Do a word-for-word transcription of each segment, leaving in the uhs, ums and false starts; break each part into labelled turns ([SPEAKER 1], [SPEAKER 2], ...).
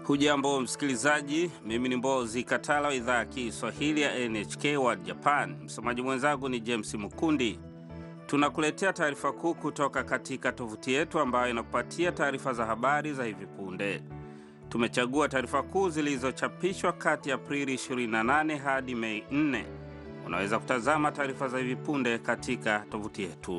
[SPEAKER 1] Hujambo msikilizaji, mimi ni Mbozi Katala, idhaa ya Kiswahili ya N H K World Japan. Msomaji mwenzangu ni James Mukundi. Tunakuletea taarifa kuu kutoka katika tovuti yetu ambayo inakupatia taarifa za habari za hivi punde. Tumechagua taarifa kuu zilizochapishwa kati ya Aprili ishirini na nane hadi Mei nne. Unaweza kutazama taarifa za hivi punde katika tovuti yetu.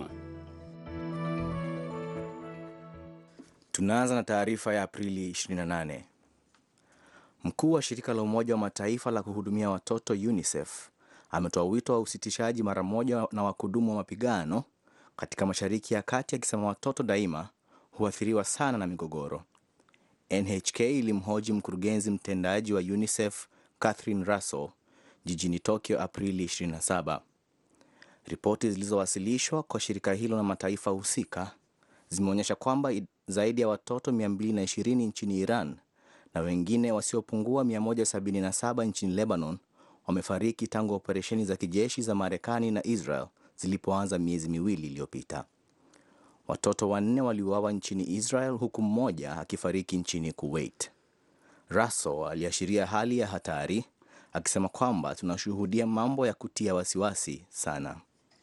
[SPEAKER 2] Tunaanza na taarifa ya Aprili ishirini na nane. Mkuu wa shirika la Umoja wa Mataifa la kuhudumia watoto UNICEF ametoa wito wa usitishaji mara moja na wakudumu wa mapigano katika Mashariki ya Kati, akisema watoto daima huathiriwa sana na migogoro. N H K ilimhoji mkurugenzi mtendaji wa UNICEF Catherine Russell jijini Tokyo Aprili ishirini na saba. Ripoti zilizowasilishwa kwa shirika hilo na mataifa husika zimeonyesha kwamba zaidi ya watoto mia mbili na ishirini nchini Iran na wengine wasiopungua mia moja sabini na saba nchini Lebanon wamefariki tangu operesheni za kijeshi za Marekani na Israel zilipoanza miezi miwili iliyopita. Watoto wanne waliuawa nchini Israel huku mmoja akifariki nchini Kuwait. Russell aliashiria hali ya hatari akisema kwamba tunashuhudia mambo ya kutia wasiwasi sana.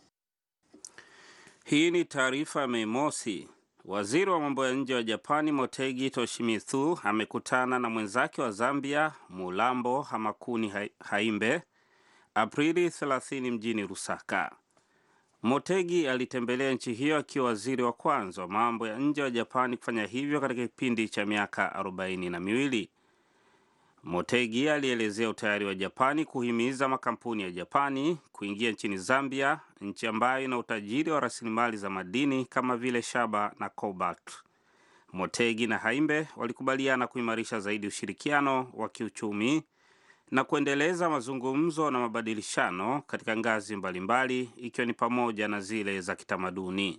[SPEAKER 1] Hii ni taarifa ya Mei Mosi. Waziri wa mambo ya nje wa Japani Motegi Toshimitsu amekutana na mwenzake wa Zambia Mulambo Hamakuni Haimbe Aprili thelathini mjini Lusaka. Motegi alitembelea nchi hiyo akiwa waziri wa kwanza wa mambo ya nje wa Japani kufanya hivyo katika kipindi cha miaka arobaini na miwili. Motegi alielezea utayari wa Japani kuhimiza makampuni ya Japani kuingia nchini Zambia, nchi ambayo ina utajiri wa rasilimali za madini kama vile shaba na cobalt. Motegi na Haimbe walikubaliana kuimarisha zaidi ushirikiano wa kiuchumi na kuendeleza mazungumzo na mabadilishano katika ngazi mbalimbali, ikiwa ni pamoja na zile za kitamaduni.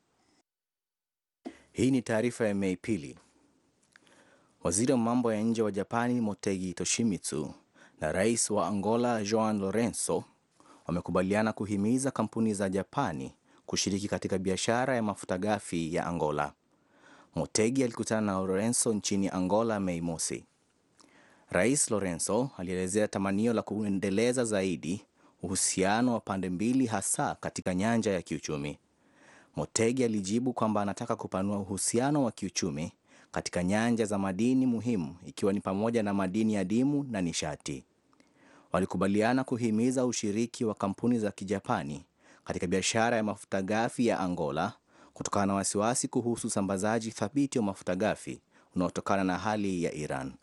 [SPEAKER 2] Hii ni taarifa ya Mei pili. Waziri wa mambo ya nje wa Japani Motegi Toshimitsu na rais wa Angola Joao Lourenço wamekubaliana kuhimiza kampuni za Japani kushiriki katika biashara ya mafuta ghafi ya Angola. Motegi alikutana na Lourenço nchini Angola Mei mosi. Rais Lourenço alielezea tamanio la kuendeleza zaidi uhusiano wa pande mbili, hasa katika nyanja ya kiuchumi. Motegi alijibu kwamba anataka kupanua uhusiano wa kiuchumi katika nyanja za madini muhimu, ikiwa ni pamoja na madini adimu na nishati. Walikubaliana kuhimiza ushiriki wa kampuni za Kijapani katika biashara ya mafuta ghafi ya Angola kutokana na wasiwasi kuhusu usambazaji thabiti wa mafuta ghafi unaotokana na hali ya Iran.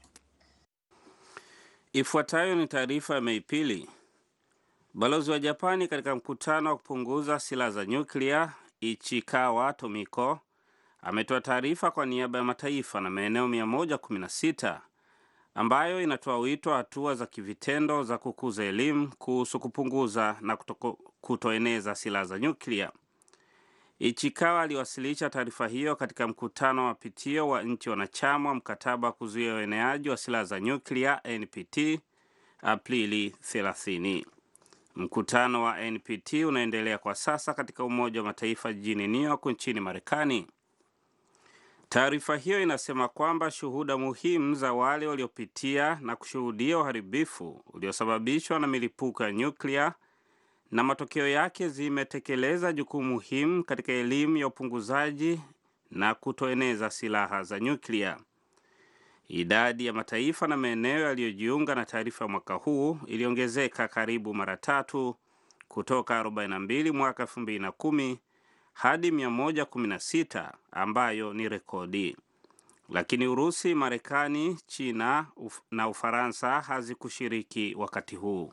[SPEAKER 1] Ifuatayo ni taarifa ya Mei pili. Balozi wa Japani katika mkutano wa kupunguza silaha za nyuklia Ichikawa Tomiko ametoa taarifa kwa niaba ya mataifa na maeneo mia moja kumi na sita ambayo inatoa wito wa hatua za kivitendo za kukuza elimu kuhusu kupunguza na kutoko, kutoeneza silaha za nyuklia. Ichikawa aliwasilisha taarifa hiyo katika mkutano wa mapitio wa nchi wanachama wa mkataba wa kuzuia ueneaji wa silaha za nyuklia N P T Aprili thelathini. Mkutano wa N P T unaendelea kwa sasa katika Umoja wa Mataifa jijini New York nchini Marekani. Taarifa hiyo inasema kwamba shuhuda muhimu za wale waliopitia na kushuhudia uharibifu uliosababishwa na milipuko ya nyuklia na matokeo yake zimetekeleza jukumu muhimu katika elimu ya upunguzaji na kutoeneza silaha za nyuklia. Idadi ya mataifa na maeneo yaliyojiunga na taarifa mwaka huu iliongezeka karibu mara tatu kutoka arobaini na mbili mwaka elfu mbili na kumi hadi mia moja kumi na sita ambayo ni rekodi. Lakini Urusi, Marekani, China uf, na Ufaransa hazikushiriki wakati huu.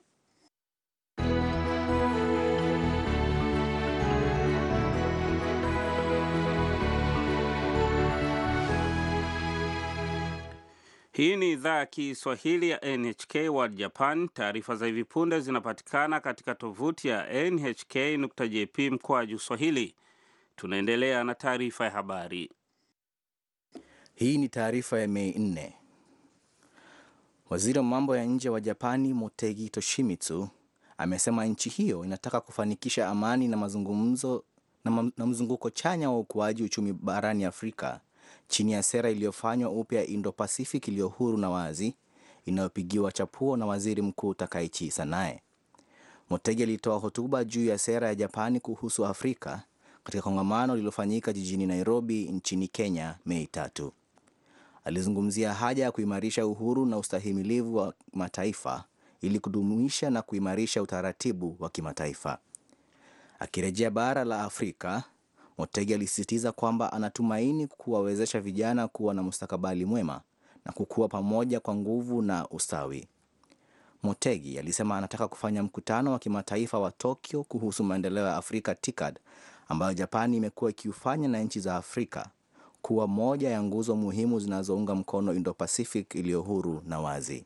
[SPEAKER 1] Hii ni idhaa ya Kiswahili ya N H K World Japan. Taarifa za hivi punde zinapatikana katika tovuti ya N H K dot J P mkwaju Swahili. Tunaendelea na taarifa ya habari.
[SPEAKER 2] Hii ni taarifa ya Mei nne. Waziri wa mambo ya nje wa Japani Motegi Toshimitsu amesema nchi hiyo inataka kufanikisha amani na mazungumzo na, ma, na mzunguko chanya wa ukuaji uchumi barani Afrika chini ya sera iliyofanywa upya Indo-Pacific iliyo huru na wazi inayopigiwa chapuo na Waziri Mkuu Takaichi Sanae. Motegi alitoa hotuba juu ya sera ya Japani kuhusu Afrika katika kongamano lililofanyika jijini Nairobi nchini Kenya Mei tatu. Alizungumzia haja ya kuimarisha uhuru na ustahimilivu wa mataifa ili kudumisha na kuimarisha utaratibu wa kimataifa. Akirejea bara la Afrika, Motegi alisisitiza kwamba anatumaini kuwawezesha vijana kuwa na mustakabali mwema na kukua pamoja kwa nguvu na ustawi. Motegi alisema anataka kufanya mkutano wa kimataifa wa Tokyo kuhusu maendeleo ya Afrika TICAD, ambayo Japani imekuwa ikiufanya na nchi za Afrika kuwa moja ya nguzo muhimu zinazounga mkono Indo-Pacific iliyo huru na wazi.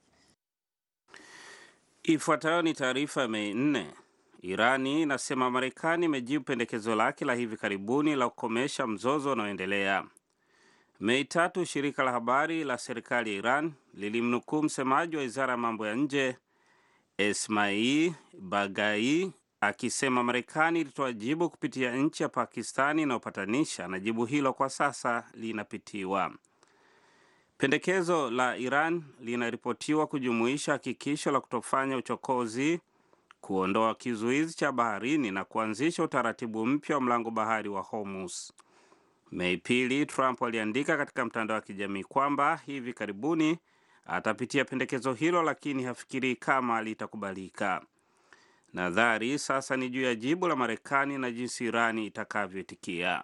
[SPEAKER 1] Ifuatayo ni taarifa ya Mei nne. Irani inasema Marekani imejibu pendekezo lake la hivi karibuni la kukomesha mzozo unaoendelea. Mei tatu, shirika la habari la serikali ya Iran lilimnukuu msemaji wa Wizara ya Mambo ya Nje Esmail Bagai akisema Marekani ilitoa jibu kupitia nchi ya Pakistani inayopatanisha na jibu hilo kwa sasa linapitiwa. Pendekezo la Iran linaripotiwa kujumuisha hakikisho la kutofanya uchokozi, kuondoa kizuizi cha baharini na kuanzisha utaratibu mpya wa mlango bahari wa Hormuz. Mei pili, Trump aliandika katika mtandao wa kijamii kwamba hivi karibuni atapitia pendekezo hilo, lakini hafikiri kama litakubalika. Nadhari sasa ni juu ya jibu la Marekani na jinsi Irani itakavyoitikia.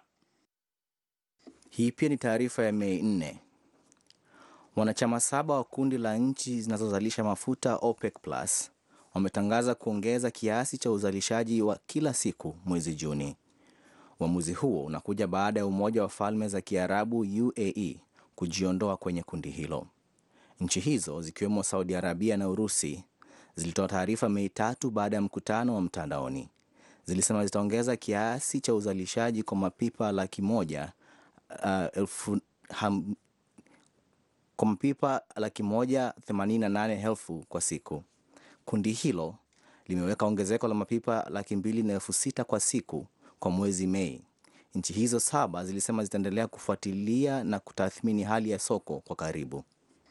[SPEAKER 2] Hii pia ni taarifa ya Mei nne. Wanachama saba wa kundi la nchi zinazozalisha mafuta OPEC Plus wametangaza kuongeza kiasi cha uzalishaji wa kila siku mwezi Juni. Uamuzi huo unakuja baada ya Umoja wa Falme za Kiarabu U A E kujiondoa kwenye kundi hilo. Nchi hizo zikiwemo Saudi Arabia na Urusi zilitoa taarifa Mei tatu baada ya mkutano wa mtandaoni. Zilisema zitaongeza kiasi cha uzalishaji kwa mapipa laki moja uh, elfu, ham, kwa mapipa laki moja themanini na nane elfu kwa siku. Kundi hilo limeweka ongezeko la mapipa laki mbili na elfu sita kwa siku kwa mwezi Mei. Nchi hizo saba zilisema zitaendelea kufuatilia na kutathmini hali ya soko kwa karibu.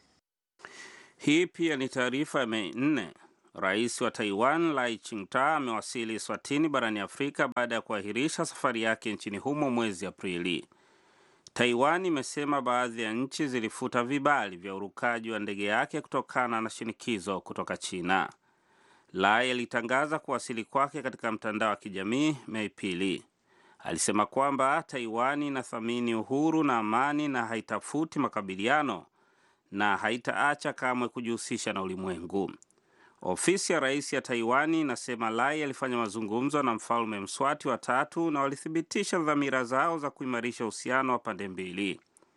[SPEAKER 1] Hii pia ni taarifa ya Mei nne. Rais wa Taiwan Lai Ching-te amewasili Eswatini barani Afrika baada ya kuahirisha safari yake nchini humo mwezi Aprili. Taiwan imesema baadhi ya nchi zilifuta vibali vya urukaji wa ndege yake kutokana na shinikizo kutoka China. Lai alitangaza kuwasili kwake katika mtandao wa kijamii Mei pili. Alisema kwamba Taiwan inathamini uhuru na amani na haitafuti makabiliano na haitaacha kamwe kujihusisha na ulimwengu. Ofisi ya rais ya Taiwan inasema Lai alifanya mazungumzo na mfalme Mswati wa tatu na walithibitisha dhamira zao za kuimarisha uhusiano wa pande mbili.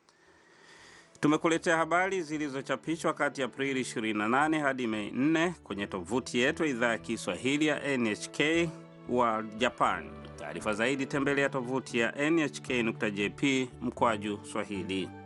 [SPEAKER 1] Tumekuletea habari zilizochapishwa kati ya Aprili ishirini na nane hadi Mei nne kwenye tovuti yetu idhaa ya Kiswahili ya N H K wa Japan. Taarifa zaidi tembelea tovuti ya N H K nukta J P mkwaju Swahili.